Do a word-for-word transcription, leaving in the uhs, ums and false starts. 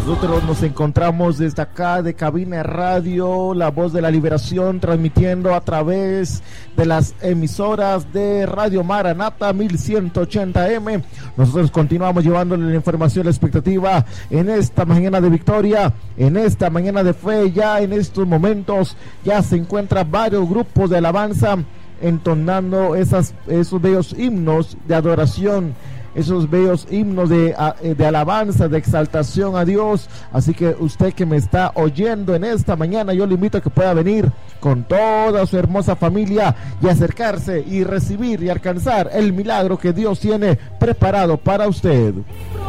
Nosotros nos encontramos desde acá de Cabina Radio, La Voz de la Liberación, transmitiendo a través de las emisoras de Radio Maranata mil ciento ochenta eme. Nosotros continuamos llevándole la información, la expectativa en esta mañana de victoria, en esta mañana de fe. Ya en estos momentos ya se encuentran varios grupos de alabanza entonando esas, esos bellos himnos de adoración, esos bellos himnos de, de alabanza, de exaltación a Dios. Así que usted que me está oyendo en esta mañana, yo le invito a que pueda venir con toda su hermosa familia y acercarse y recibir y alcanzar el milagro que Dios tiene preparado para usted.